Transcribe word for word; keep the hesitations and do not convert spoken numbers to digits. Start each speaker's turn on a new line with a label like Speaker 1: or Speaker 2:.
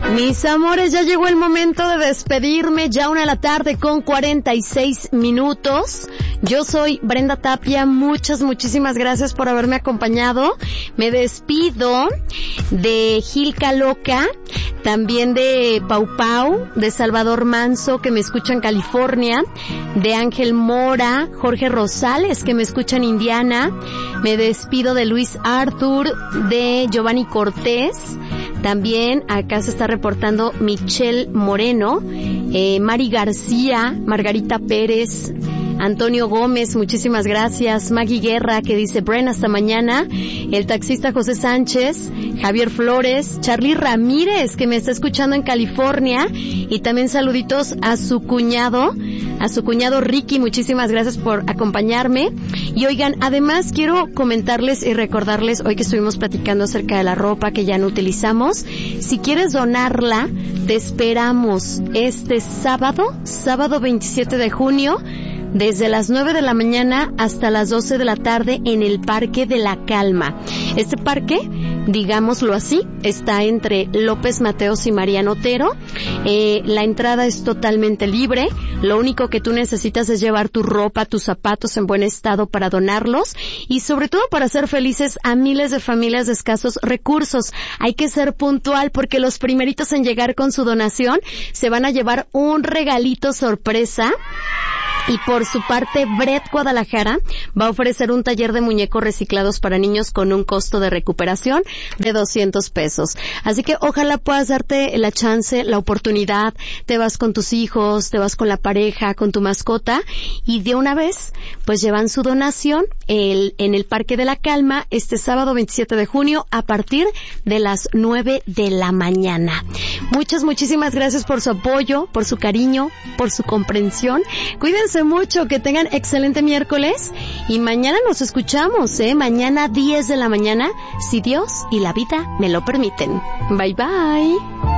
Speaker 1: Mis amores, ya llegó el momento de despedirme, ya una de la tarde con cuarenta y seis minutos. Yo soy Brenda Tapia, muchas, muchísimas gracias por haberme acompañado. Me despido de Gilca Loca, también de Pau Pau, de Salvador Manso, que me escucha en California, de Ángel Mora, Jorge Rosales, que me escucha en Indiana. Me despido de Luis Arthur, de Giovanni Cortés. También acá se está reportando Michelle Moreno, eh, Mari García, Margarita Pérez, Antonio Gómez, muchísimas gracias. Maggie Guerra, que dice Bren, hasta mañana. El taxista José Sánchez, Javier Flores, Charlie Ramírez, que me está escuchando en California. Y también saluditos a su cuñado, a su cuñado Ricky, muchísimas gracias por acompañarme. Y oigan, además quiero comentarles y recordarles, hoy que estuvimos platicando acerca de la ropa que ya no utilizamos, si quieres donarla, te esperamos este sábado, sábado veintisiete de junio, desde las nueve de la mañana hasta las doce de la tarde en el Parque de la Calma. Este parque, digámoslo así, está entre López Mateos y Mariano Otero. Eh, la entrada es totalmente libre. Lo único que tú necesitas es llevar tu ropa, tus zapatos en buen estado para donarlos y sobre todo para hacer felices a miles de familias de escasos recursos. Hay que ser puntual porque los primeritos en llegar con su donación se van a llevar un regalito sorpresa. Y por su parte, Bret Guadalajara va a ofrecer un taller de muñecos reciclados para niños con un costo de recuperación de doscientos pesos. Así que ojalá puedas darte la chance, la oportunidad. Te vas con tus hijos, te vas con la pareja, con tu mascota y de una vez pues llevan su donación el, en el Parque de la Calma este sábado veintisiete de junio a partir de las nueve de la mañana. Muchas, muchísimas gracias por su apoyo, por su cariño, por su comprensión. Cuídense mucho, que tengan excelente miércoles y mañana nos escuchamos, ¿eh? Mañana diez de la mañana, si Dios y la vida me lo permiten. Bye bye.